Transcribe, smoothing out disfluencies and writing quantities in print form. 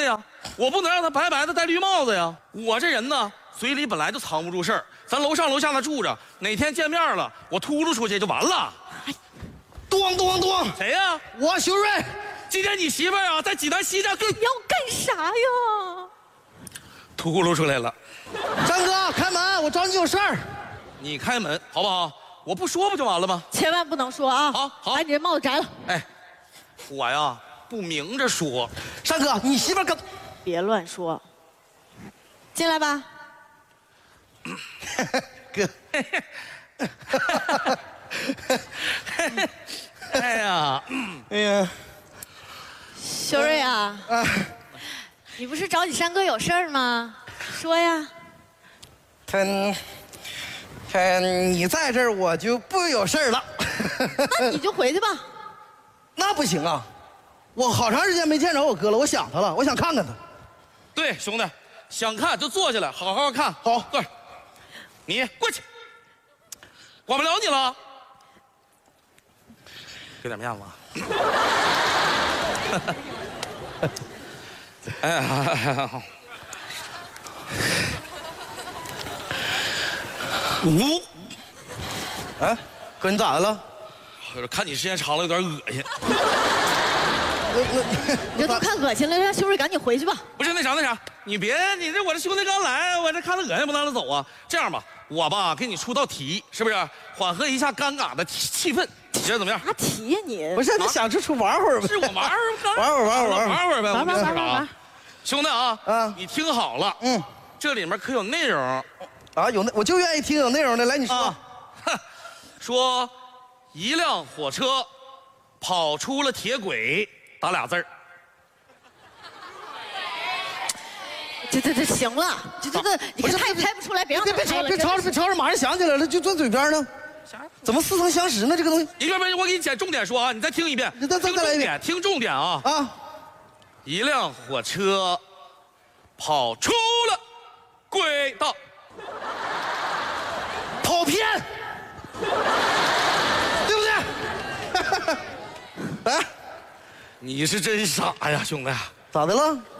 呀，我不能让他白白的戴绿帽子呀。我这人呢，嘴里本来就藏不住事儿，咱楼上楼下的住着，哪天见面了，我秃噜出去就完了。 咚咚咚！ 谁呀？ 我修瑞。 今天你媳妇儿啊，在济南西站你要干啥呀？ 秃噜出来了。 张哥，开门，我找你有事儿。 你开门好不好？我不说不就完了吗？ 千万不能说啊！ 好， 把你这帽子摘了。 哎，我呀不明着说。 山哥，你媳妇儿跟…… 别乱说。进来吧。 哥。 哎呀， 哎呀， 修瑞啊，你不是找你山哥有事儿吗？说呀。 他你在这儿，我就不有事儿了。 那你就回去吧。 那不行啊，我好长时间没见着我哥了，我想他了，我想看看他。 对，兄弟，想看就坐下来，好好看。 好， 对，你过去，管不了你了，给点面子啊。哎呀， 哎，哥，你咋的了？ 看你时间长了有点恶心。 你这都看恶心了，让修瑞赶紧回去吧。 不是那啥，你别，你这我这兄弟刚来，我这看他恶心不让他走啊。这样吧，我吧给你出道题，是不是缓和一下尴尬的气氛？你觉得怎么样？ 啥题呀你？ 不是，你想出玩会儿吧？ 是我玩玩会儿呗。 玩。 兄弟啊，你听好了，这里面可有内容啊，有我就愿意听有内容的，来你说。 说一辆火车跑出了铁轨，打俩字儿。 这行了，这你看他也猜不出来，别让他猜了。 别吵着，马上想起来了，就坐嘴边呢。怎么似曾相识呢？这个东西。 你别，我给你捡重点说啊，你再听一遍。 再来一遍， 听重点啊！ 啊， 一辆火车跑出了轨道， 跑偏，对不对？哎， 你是真傻呀，兄弟！ 咋的了？